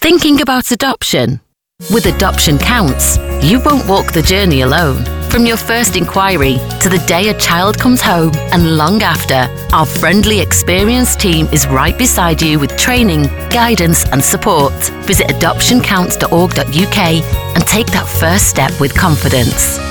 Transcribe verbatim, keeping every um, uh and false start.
Thinking about adoption? With Adoption Counts, you won't walk the journey alone. From your first inquiry to the day a child comes home and long after, our friendly, experienced team is right beside you with training, guidance and support. Visit adoption counts dot org dot U K and take that first step with confidence.